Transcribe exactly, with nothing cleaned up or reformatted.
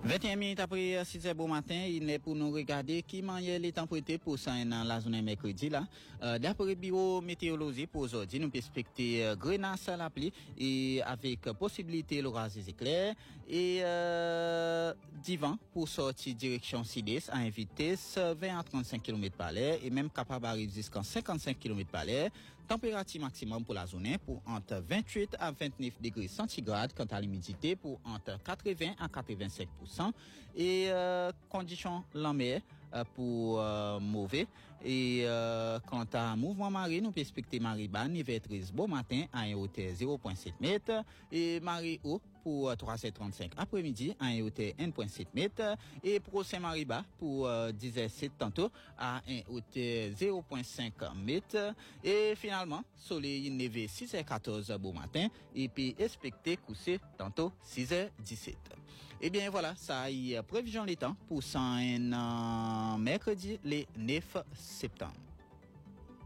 vingt et une minutes après six heures bon matin, il est pour nous regarder qui manière les températures pour ça dans la journée mercredi là. Euh, D'après le bureau météorologique pour aujourd'hui, nous expectons euh, grenasse à la pluie et avec possibilité l'orage des éclairs et euh, du vent pour sortir direction sud-est à une vitesse vingt à trente-cinq kilomètres par l'heure et même capable d'arriver jusqu'à cinquante-cinq kilomètres par l'heure. Température maximum pour la journée pour entre vingt-huit à vingt-neuf degrés centigrades, quant à l'humidité pour entre quatre-vingts à quatre-vingt-cinq pour cent et euh, conditions la mer euh, pour euh, mauvais et euh, quant à mouvement marée, nous expectons marée bas niveau treize bon matin à une hauteur zéro virgule sept mètres et marée haut pour trois heures trente-cinq après-midi à une hauteur un virgule sept mètres et pour Saint-Marie-Bas pour euh, dix heures sept tantôt à une hauteur zéro virgule cinq mètres et finalement soleil levé six heures quatorze bon matin et puis expecté coucher tantôt six heures dix-sept. Et bien voilà, ça y est prévision les temps pour ça un euh, mercredi le neuf septembre.